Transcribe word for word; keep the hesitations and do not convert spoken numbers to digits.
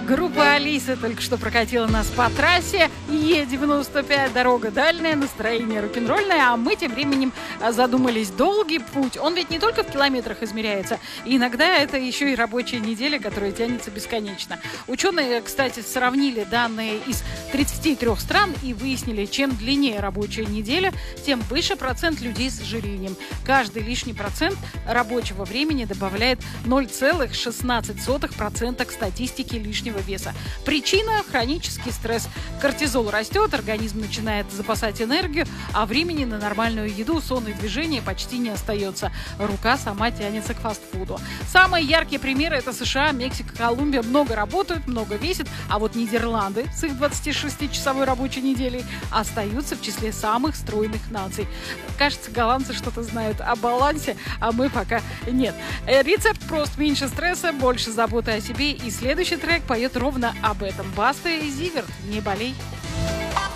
Группа Алиса только что прокатила нас по трассе Е девяносто пять, дорога дальняя, настроение рок-н-ролльное, а мы тем временем задумались. Долгий путь, он ведь не только в километрах измеряется, и иногда это еще и рабочая неделя, которая тянется бесконечно. Ученые, кстати, сравнили данные из тридцати трёх стран и выяснили, чем длиннее рабочая неделя, тем выше процент людей с ожирением. Каждый лишний процент рабочего времени добавляет ноль целых шестнадцать сотых процента к статистике лишнего веса. Причина – хронический стресс. Кортизол растет, организм начинает запасать энергию, а времени на нормальную еду, сон и движение почти не остается. Рука сама тянется к фастфуду. Самые яркие примеры – это США, Мексика, Колумбия. Много работают, много весят, а вот Нидерланды с их двадцатишестичасовой рабочей неделей остаются в числе самых стройных наций. Кажется, голландцы что-то знают о балансе, а мы пока нет. Рецепт прост: меньше стресса, больше заботы о себе. И следующий трек поет ровно об этом. Баста и Зиверт, «Не болей».